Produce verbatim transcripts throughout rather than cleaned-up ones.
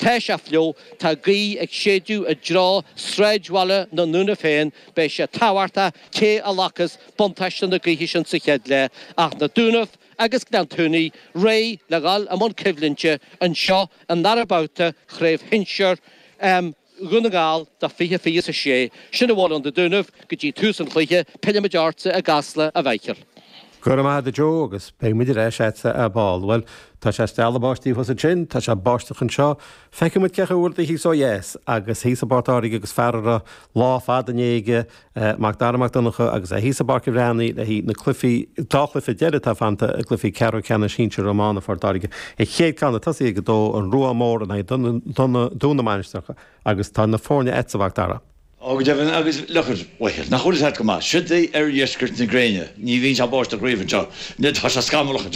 Tesh a flio, ta gui ag sédu a draw, stredge walla na nuna féin, be se tawarta, ke a lacas, bontastan na grihishan sa chedle, ach na dúnaf, agus gnan túni, ray, legal, amon kevlinche, an seo, an narabouta, chreif hinsher, um, Gunnagal, da fihe fihe sa sé, sinna wall on the dúnaf, gydí túsan chliche, pillimajartsa a gasla a veichel. Gurma de jogus, pe muidir éisiite a ball. Well, tá sé stela báistí was a gin, tá sé báisteach an seo. Feice mu cecha úirta hí so yes, agus hí sa bartáí agus ferra lá fad an éige, mag darmach donnacha agus a hí sa barca rannaí le hí na clufií, dáchlifa deire tá fanta a clufií cearú cena sínte romána fartáige. I chéad canna tasí go dó an ruá mór an dúna manisteach agus tá na fórne etsavach dara. Og Devin agus luchar weir nach chuir het koma should they er yeskert in graine ní vín a bost a graven job net has a skamlach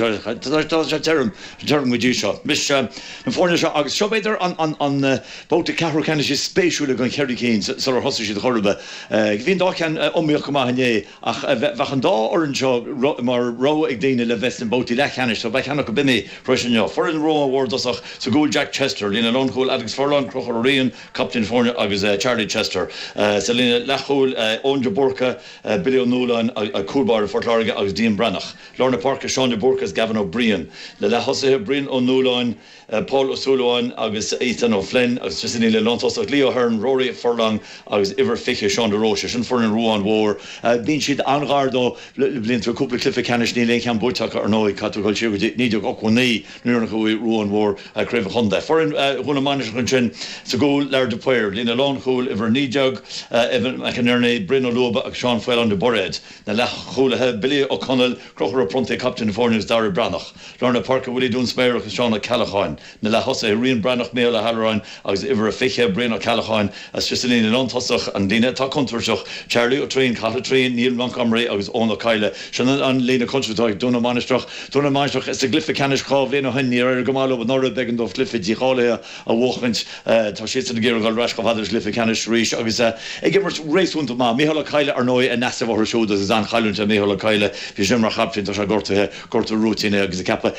tá term term with you shot mis na forne agus so better on on on boat the carro can is spatial gon hurricanes so er hosse de horbe vín da kan om mir koma nee ach we gaan da orange mar ro ik dine le westen boat die lech kan so wij kan ook bimi Russian ja for in ro award das so go Jack Chester in an on cool Alex Forlan Crocher Ryan captain forne agus Charlie Chester Selina Lachul, Ondra Burka, Billy O'Neill, a Coolbar for Larga, agus Dean Branach. Lorna Parker, Sean de Burkas, Gavin O'Brien. Le La Hosse, Bryn O'Neill, Paul O'Sullivan, agus Ethan O'Flynn, agus Tristan Le Lontos, Leo Hearn, Rory Furlong, agus Iver Fiche, Sean de Roche, Sean Furnan Ruan War. Bín siad angardo, blin tro cúpla clifa canis ní le can búteach ar nói, catú goil siú, níideag ochwaní, nuair nach chuí Ruan War, Crave Honda. Forin, húna manish gan sin, sa gúl leir de puir, lína lán chúl, Iver níideag, Evan McInerney, Bruno Loba, and Sean Fell on the Borred. The Lach Hula, Billy O'Connell, Crocher Pronte, Captain Fornews, Darry Branach. Lorna Parker, Willie Doon Smear, Sean O'Callaghan. The La Hosse, Rian Branach, Neil Halloran, as Iver Fiche, Brian O'Callaghan, as Tristan in Lontossach, and Dina Tacontursoch, Charlie O'Train, Cata Train, Neil Montgomery, as Ona Kyle, Shannon and Lena Conchatoy, Donna Manistrach, Donna Manistrach, as the Glyphic Canish Cove, Lena Hennier, Gamalo, Nora Begendorf, Glyphic, Jiholia, a Walkment, Tashits and the Giro Rashkov, others, Glyphic Canish Rish, agus Ik heb er race want ma Michael Kyle er nooit en neste voor show dat is aan Kyle en Michael Kyle die jammer gaat vindt dat gorte gorte routine agus kappa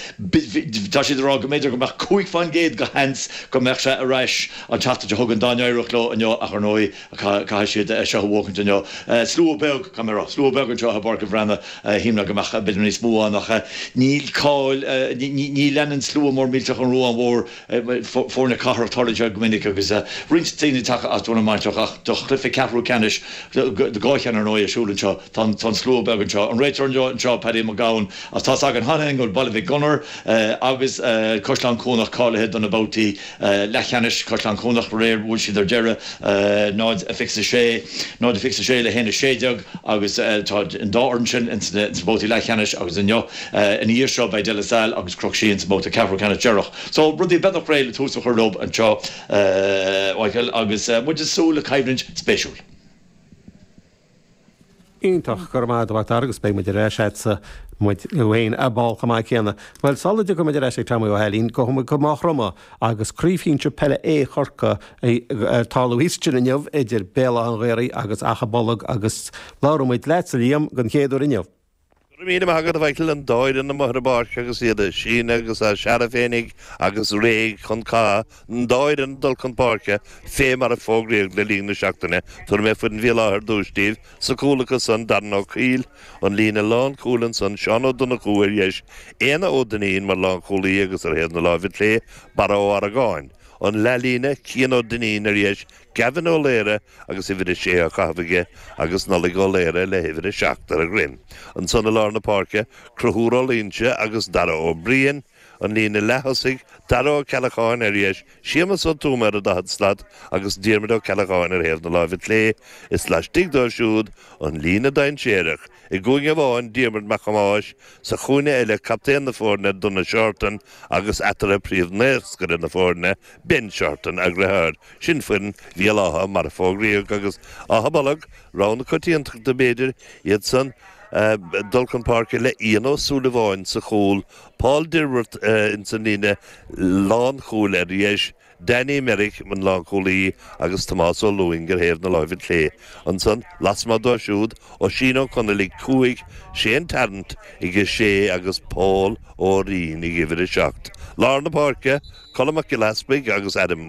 dat je er al gemeenlijk maar quick van gate gehans kom er a rash aan chat te hogen dan jij roklo en ja er nooit ka je de show walking to ja Sloberg camera Sloberg en ja barke vrana him na gemacht binnen is moe aan nog Neil Kyle niet Lennon slow more milch on Roan war voor een car of college gemeenlijk agus rinst tien tak at one match toch Cliffy Capital Canish, the guy can annoy a shooting shot, Ton Ton Sloberg and shot, and Rachel and shot, Paddy McGowan, as Tassagan Hanning or Bolivik Gunner, August Koshlan Konach call ahead on about the Lachanish, Koshlan Konach Rare, Woolshy their Jera, Nod a fix a shay, Nod a fix a shay, the hen a shay jug, August Todd in Dornshin, and it's about the Lachanish, August in Yo, in a year shot by Delasal, August Crocshy, and about the Capital Canish Jerroch. So, Ruddy Better Frail, who's the herd up and Shaw, August, which is so like hybrid special. Ítach gurmad bhacht agus be muidir éisiite muid bhhain a ball chamá chéanna. Well solide go muidir éisiite tamú helín go go máth roma agus críomhínte pelle é chorca talú híiste inmh idir béla an réirí agus achabollag agus lámuid leitsa líam gan chéadú inmh. Mína agad a bhail an dáid in na marbar agus iad a sin agus a searafénig agus réig chun cá an dáid an dul chun parke fé mar a fógréag le lína seachtainna tuair mé fud an bhí láthir dúistíh sa cúlachas san darna cíl an lína lán cúlan san sean ó duna cúir dhéis éana ó daníon mar lán cúlaí agus ar héad na lábhid lé bara ó ar a gáin. On lelína cían ó daníon ar dhéis Gavin O'Leary agus i bhid sé a chahabhaige agus nolig O'Leary le hifid a seachtar a grin. An son a lár na parke, cruthúr ó línse agus Dara O'Brien, an lína lehosig Dara O'Callaghan ar dhéis siamas ó túmar a dahad slad agus Diarmid O'Callaghan ar héad na lábhid lé is leis digdó siúd an lína dain séireach i gúing a bháin Diarmid Machamáis sa chúine eile captéan na fórne donna Shorten agus atar a príomh néascar na fórne Ben Shorten a grethir sin fuin bhí látha mar a fógríoch agus áhabalag rán cotíonach de béidir iad san Dulcan Park le íano súla bháin sa chúl Paul Dirwart in san líne lán chúl ar dhéis Danny Merrick man lán chúlaí agus Tomás ó Lúin gur héamh na lábhid lé. An san lasma dó siúd ó síno chuna le cúig sé an tarrant ige sé agus Paul ó Rín i gifir a seacht. Lár na parke, Colm Mac Gillespie agus Adam